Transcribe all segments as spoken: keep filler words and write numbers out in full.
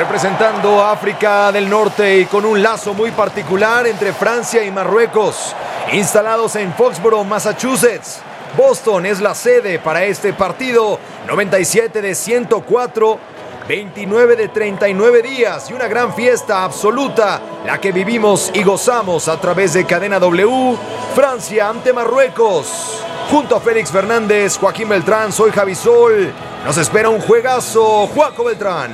representando a África del Norte y con un lazo muy particular entre Francia y Marruecos, instalados en Foxborough, Massachusetts. Boston es la sede para este partido. Noventa y siete de ciento cuatro, veintinueve de treinta y nueve días y una gran fiesta absoluta, la que vivimos y gozamos a través de Cadena W. Francia ante Marruecos. Junto a Félix Fernández, Joaquín Beltrán, soy Javi Sol. Nos espera un juegazo. Joaco Beltrán.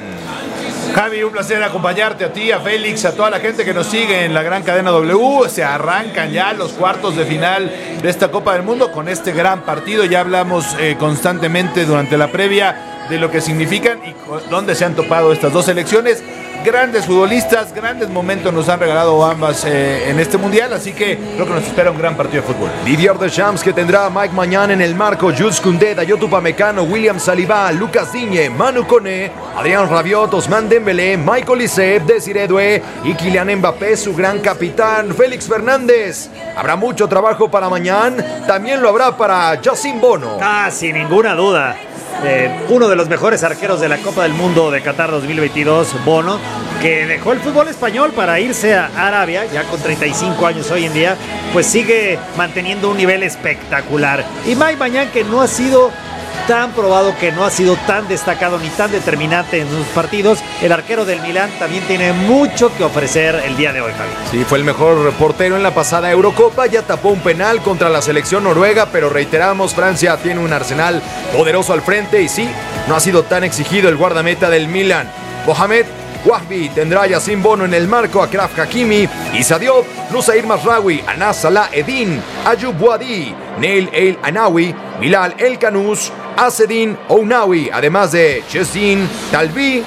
Javi, un placer acompañarte a ti, a Félix, a toda la gente que nos sigue en la gran Cadena W. Se arrancan ya los cuartos de final de esta Copa del Mundo con este gran partido. Ya hablamos eh, constantemente durante la previa de lo que significan y dónde se han topado estas dos selecciones. Grandes futbolistas, grandes momentos nos han regalado ambas eh, en este mundial, así que creo que nos espera un gran partido de fútbol. Didier Deschamps, que tendrá a Mike Maignan en el marco, Jules Koundé, Dayot Upamecano, William Saliba, Lucas Digne, Manu Koné, Adrien Rabiot, Ousmane Dembélé, Michael Olise, Desiré Doué y Kylian Mbappé, su gran capitán, Félix Fernández. Habrá mucho trabajo para Maignan, también lo habrá para Yassine Bono. Ah, sin ninguna duda. Eh, uno de los mejores arqueros de la Copa del Mundo de Qatar dos mil veintidós, Bono, que dejó el fútbol español para irse a Arabia, ya con treinta y cinco años hoy en día, pues sigue manteniendo un nivel espectacular. Y Mike Maignan, que no ha sido tan probado, que no ha sido tan destacado ni tan determinante en sus partidos, el arquero del Milán también tiene mucho que ofrecer el día de hoy, Javi. Sí, fue el mejor portero en la pasada Eurocopa, ya tapó un penal contra la selección noruega, pero reiteramos, Francia tiene un arsenal poderoso al frente y sí, no ha sido tan exigido el guardameta del Milán. Mohamed Wahbi tendrá a Yassine Bono en el marco, a Achraf Hakimi, Issa Diop, Nusair Mazraoui, Anas Salah Eddin, Ayoub Boadi, Neil El Anawi, Bilal El Kanous, Azzedine Ounaoui, además de Chesdin Talbi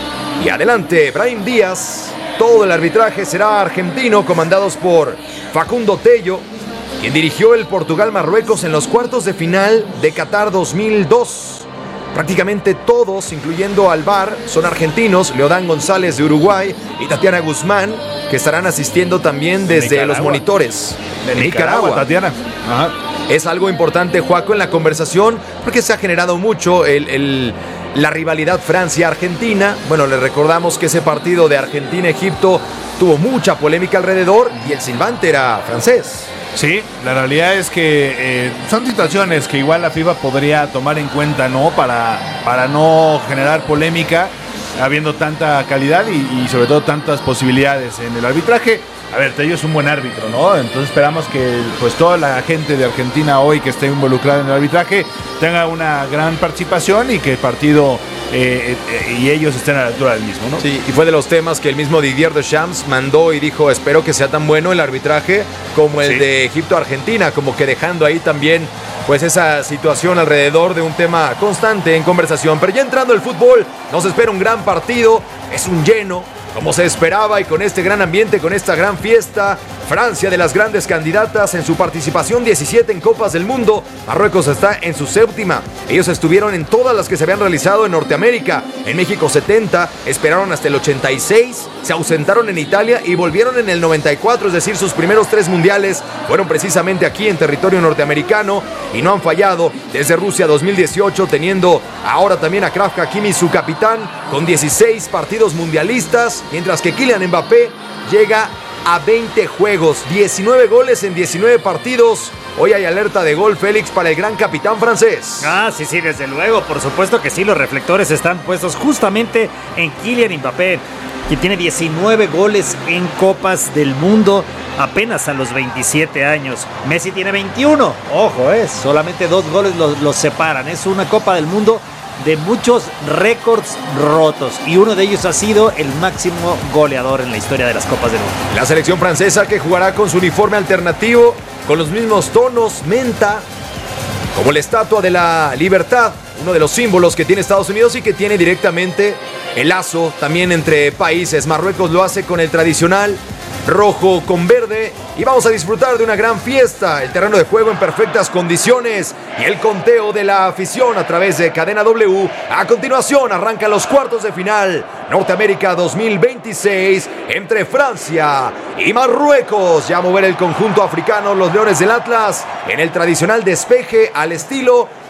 y adelante Brahim Díaz. Todo el arbitraje será argentino, comandados por Facundo Tello, quien dirigió el Portugal-Marruecos en los cuartos de final de Qatar dos mil dos. Prácticamente todos, incluyendo al V A R, son argentinos. Leodán González de Uruguay y Tatiana Guzmán, que estarán asistiendo también desde Nicaragua. los monitores De Nicaragua, Nicaragua. Tatiana. Ajá. Es algo importante, Joaco, en la conversación, porque se ha generado mucho el, el, la rivalidad Francia-Argentina. Bueno, les recordamos que ese partido de Argentina-Egipto tuvo mucha polémica alrededor y el silbante era francés. Sí, la realidad es que eh, son situaciones que igual la FIFA podría tomar en cuenta, ¿no? Para, para no generar polémica, habiendo tanta calidad y, y sobre todo tantas posibilidades en el arbitraje. A ver, Tello es un buen árbitro, ¿no? Entonces esperamos que pues toda la gente de Argentina hoy que esté involucrada en el arbitraje tenga una gran participación y que el partido eh, eh, y ellos estén a la altura del mismo, ¿no? Sí, y fue de los temas que el mismo Didier Deschamps mandó y dijo, espero que sea tan bueno el arbitraje como el Sí. de Egipto-Argentina, como que dejando ahí también pues esa situación alrededor de un tema constante en conversación. Pero ya entrando el fútbol, nos espera un gran partido, es un lleno, como se esperaba, y con este gran ambiente, con esta gran fiesta. Francia, de las grandes candidatas en su participación diecisiete en Copas del Mundo. Marruecos está en su séptima. Ellos estuvieron en todas las que se habían realizado en Norteamérica. En México setenta, esperaron hasta el ochenta y seis, se ausentaron en Italia y volvieron en el noventa y cuatro, es decir, sus primeros tres mundiales fueron precisamente aquí en territorio norteamericano y no han fallado desde Rusia dos mil dieciocho, teniendo ahora también a Achraf Hakimi, su capitán, con dieciséis partidos mundialistas, mientras que Kylian Mbappé llega a veinte juegos, diecinueve goles en diecinueve partidos. Hoy hay alerta de gol, Félix, para el gran capitán francés. Ah, sí, sí, desde luego, por supuesto que sí, los reflectores están puestos justamente en Kylian Mbappé, quien tiene diecinueve goles en Copas del Mundo apenas a los veintisiete años. Messi tiene veintiuno, ojo, es eh, solamente dos goles los, los separan. Es una Copa del Mundo de muchos récords rotos y uno de ellos ha sido el máximo goleador en la historia de las Copas del Mundo. La selección francesa, que jugará con su uniforme alternativo, con los mismos tonos, menta, como la Estatua de la Libertad, uno de los símbolos que tiene Estados Unidos y que tiene directamente el lazo también entre países. Marruecos lo hace con el tradicional rojo con verde y vamos a disfrutar de una gran fiesta, el terreno de juego en perfectas condiciones y el conteo de la afición a través de Cadena W. A continuación arrancan los cuartos de final Norteamérica dos mil veintiséis entre Francia y Marruecos. Ya a mover el conjunto africano, los Leones del Atlas, en el tradicional despeje al estilo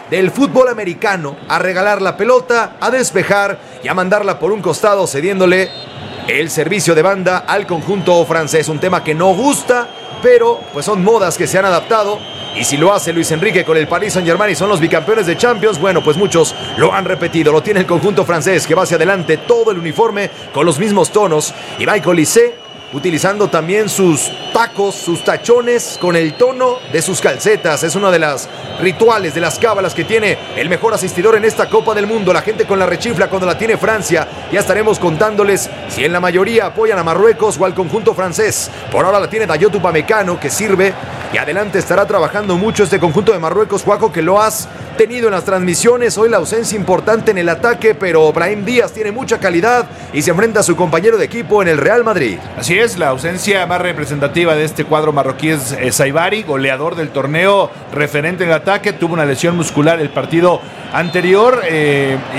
del fútbol americano, a regalar la pelota, a despejar y a mandarla por un costado, cediéndole el servicio de banda al conjunto francés. Un tema que no gusta, pero pues son modas que se han adaptado. Y si lo hace Luis Enrique con el Paris Saint-Germain y son los bicampeones de Champions, bueno, pues muchos lo han repetido. Lo tiene el conjunto francés, que va hacia adelante todo el uniforme con los mismos tonos. Y Michael Olise utilizando también sus tacos, sus tachones con el tono de sus calcetas. Es uno de los rituales, de las cábalas que tiene el mejor asistidor en esta Copa del Mundo. La gente con la rechifla cuando la tiene Francia. Ya estaremos contándoles si en la mayoría apoyan a Marruecos o al conjunto francés. Por ahora la tiene Dayot Upamecano, que sirve, y adelante estará trabajando mucho este conjunto de Marruecos, Juaco, que lo has tenido en las transmisiones. Hoy la ausencia importante en el ataque, pero Brahim Díaz tiene mucha calidad y se enfrenta a su compañero de equipo en el Real Madrid. Así es, la ausencia más representativa de este cuadro marroquí es eh, Saibari, goleador del torneo, referente en el ataque. Tuvo una lesión muscular el partido anterior eh, y,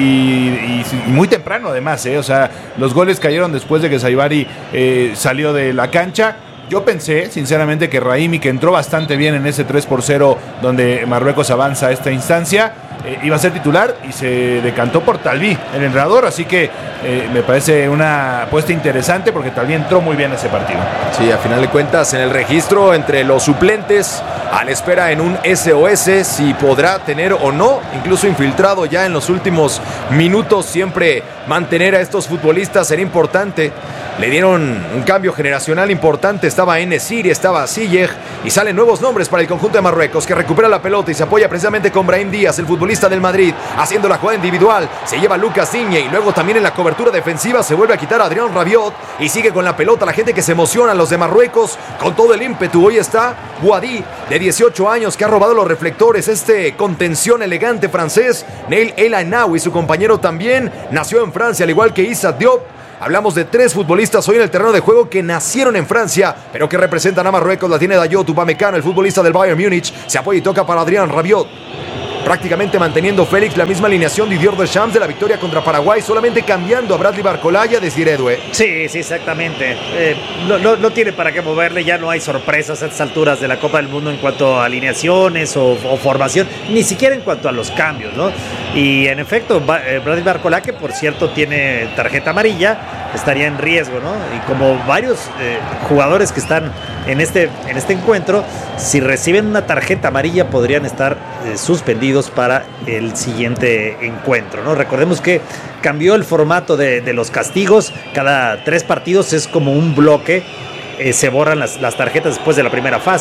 y, y muy temprano además, eh, o sea, los goles cayeron después de que Saibari eh, salió de la cancha. Yo pensé, sinceramente, que Raimi, que entró bastante bien en ese tres por cero donde Marruecos avanza a esta instancia, eh, iba a ser titular y se decantó por Talbi, el entrenador. Así que eh, me parece una apuesta interesante porque Talbi entró muy bien ese partido. Sí, a final de cuentas, en el registro entre los suplentes, a la espera en un S O S, si podrá tener o no, incluso infiltrado ya en los últimos minutos, siempre mantener a estos futbolistas será importante. Le dieron un cambio generacional importante. Estaba Enesiri, estaba Ziyech y salen nuevos nombres para el conjunto de Marruecos, que recupera la pelota y se apoya precisamente con Brahim Díaz, el futbolista del Madrid, haciendo la jugada individual. Se lleva Lucas Digne y luego también en la cobertura defensiva se vuelve a quitar a Adrien Rabiot y sigue con la pelota. La gente que se emociona, los de Marruecos, con todo el ímpetu. Hoy está Bouhaddi, de dieciocho años, que ha robado los reflectores. Este contención elegante francés. Neil El Ainaoui, su compañero, también nació en Francia, al igual que Issa Diop. Hablamos de tres futbolistas hoy en el terreno de juego que nacieron en Francia, pero que representan a Marruecos. La tiene Dayot Upamecano, el futbolista del Bayern Múnich. Se apoya y toca para Adrien Rabiot. Prácticamente manteniendo Félix la misma alineación de Didier Deschamps de la victoria contra Paraguay, solamente cambiando a Bradley Barcola y a Desiré Doué. Sí, sí, exactamente. Eh, no, no, no tiene para qué moverle, ya no hay sorpresas a estas alturas de la Copa del Mundo en cuanto a alineaciones o, o formación, ni siquiera en cuanto a los cambios, ¿no? Y en efecto, eh, Bradley Barcola, que por cierto tiene tarjeta amarilla, estaría en riesgo, ¿no? Y como varios eh, jugadores que están en este, en este encuentro, si reciben una tarjeta amarilla podrían estar eh, suspendidos para el siguiente encuentro, ¿no? Recordemos que cambió el formato de, de los castigos. Cada tres partidos es como un bloque. Eh, se borran las, las tarjetas después de la primera fase.